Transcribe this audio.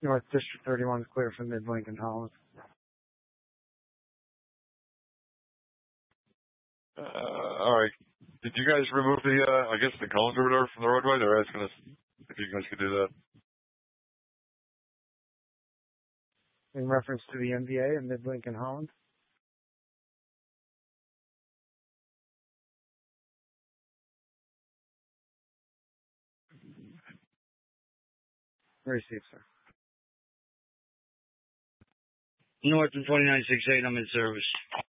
North District 31 is clear for Mid-Lincoln Holland. All right. Did you guys remove the cones or whatever from the roadway? They're asking us if you guys could do that. In reference to the MBA in Mid-Lincoln Holland? Received, sir. North and 2968, I'm in service.